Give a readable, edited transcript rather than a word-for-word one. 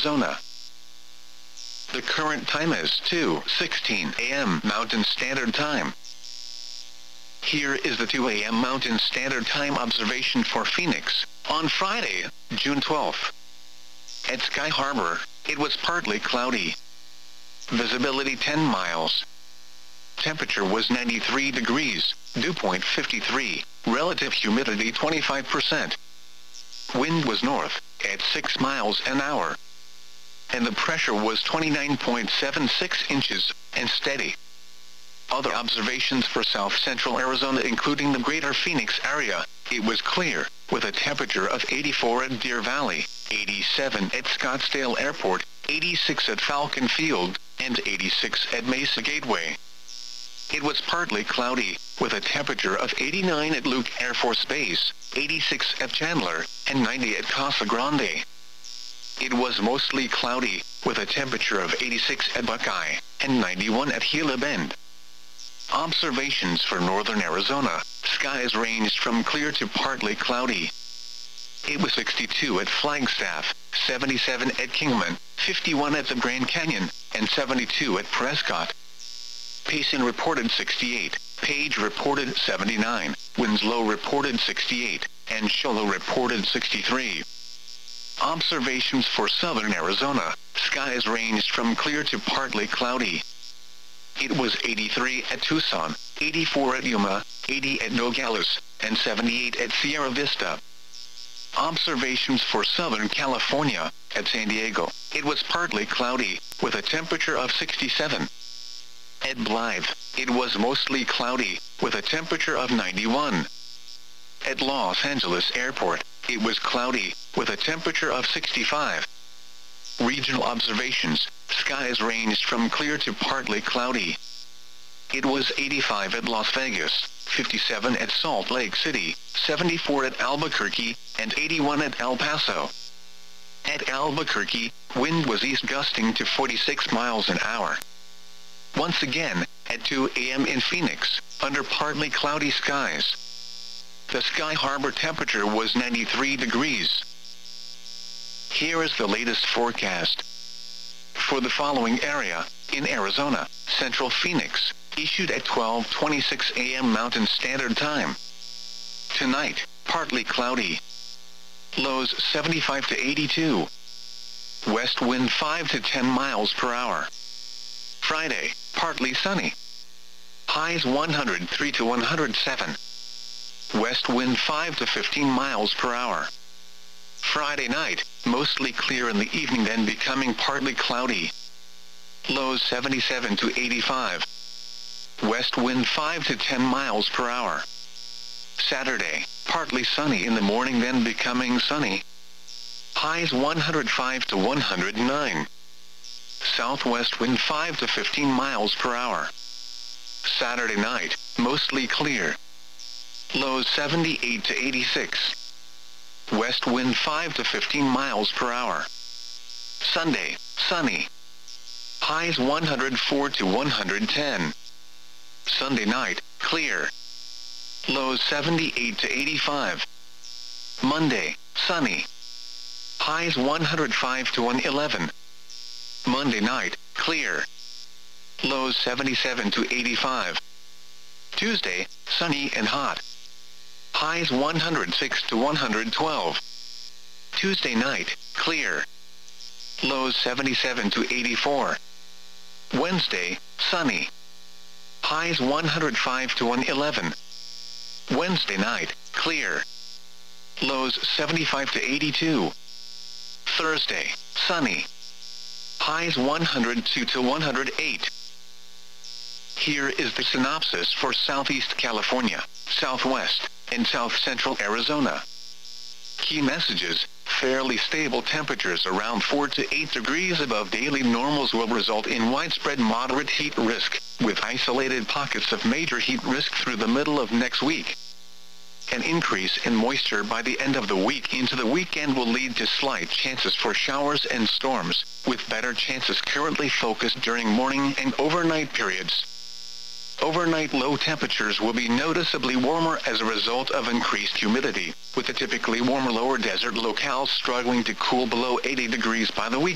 Arizona. The current time is 2:16 a.m. Mountain Standard Time. Here is the 2 a.m. Mountain Standard Time observation for Phoenix, on Friday, June 12th. At Sky Harbor, it was partly cloudy. Visibility 10 miles. Temperature was 93 degrees, dew point 53, relative humidity 25%. Wind was north, at 6 miles an hour. And the pressure was 29.76 inches, and steady. Other observations for south-central Arizona including the greater Phoenix area, it was clear, with a temperature of 84 at Deer Valley, 87 at Scottsdale Airport, 86 at Falcon Field, and 86 at Mesa Gateway. It was partly cloudy, with a temperature of 89 at Luke Air Force Base, 86 at Chandler, and 90 at Casa Grande. It was mostly cloudy, with a temperature of 86 at Buckeye, and 91 at Gila Bend. Observations for northern Arizona, skies ranged from clear to partly cloudy. It was 62 at Flagstaff, 77 at Kingman, 51 at the Grand Canyon, and 72 at Prescott. Payson reported 68, Page reported 79, Winslow reported 68, and Show Low reported 63. Observations for southern Arizona, skies ranged from clear to partly cloudy. It was 83 at Tucson, 84 at Yuma, 80 at Nogales, and 78 at Sierra Vista. Observations for Southern California, at San Diego, it was partly cloudy, with a temperature of 67. At Blythe, it was mostly cloudy, with a temperature of 91. At Los Angeles Airport, it was cloudy, with a temperature of 65. Regional observations, skies ranged from clear to partly cloudy. It was 85 at Las Vegas, 57 at Salt Lake City, 74 at Albuquerque, and 81 at El Paso. At Albuquerque, wind was east gusting to 46 miles an hour. Once again, at 2 a.m. in Phoenix, under partly cloudy skies. The Sky Harbor temperature was 93 degrees. Here is the latest forecast. For the following area, in Arizona, Central Phoenix, issued at 12:26 a.m. Mountain Standard Time. Tonight, partly cloudy. Lows 75 to 82. West wind 5 to 10 miles per hour. Friday, partly sunny. Highs 103 to 107. West wind 5 to 15 miles per hour. Friday night, mostly clear in the evening then becoming partly cloudy. Lows 77 to 85. West wind 5 to 10 miles per hour. Saturday, partly sunny in the morning then becoming sunny. Highs 105 to 109. Southwest wind 5 to 15 miles per hour. Saturday night, mostly clear. Lows 78 to 86. West wind 5 to 15 miles per hour. Sunday, sunny. Highs 104 to 110. Sunday night, clear. Lows 78 to 85. Monday, sunny. Highs 105 to 111. Monday night, clear. Lows 77 to 85. Tuesday, sunny and hot. Highs 106 to 112. Tuesday night, clear. Lows 77 to 84. Wednesday, sunny. Highs 105 to 111. Wednesday night, clear. Lows 75 to 82. Thursday, sunny. Highs 102 to 108. Here is the synopsis for Southeast California, Southwest, and South Central Arizona. Key messages: fairly stable temperatures around 4 to 8 degrees above daily normals will result in widespread moderate heat risk, with isolated pockets of major heat risk through the middle of next week. An increase in moisture by the end of the week into the weekend will lead to slight chances for showers and storms, with better chances currently focused during morning and overnight periods. Overnight low temperatures will be noticeably warmer as a result of increased humidity, with the typically warmer lower desert locales struggling to cool below 80 degrees by the weekend.